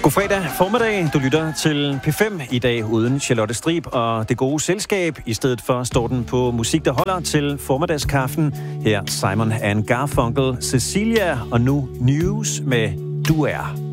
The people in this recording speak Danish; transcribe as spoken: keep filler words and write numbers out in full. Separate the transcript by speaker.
Speaker 1: God fredag formiddag. Du lytter til P fem i dag uden Charlotte Strib og det gode selskab. I stedet for står den på musik, der holder til formiddagskaffen. Her Simon and Garfunkel, Cecilia og nu News med Du er.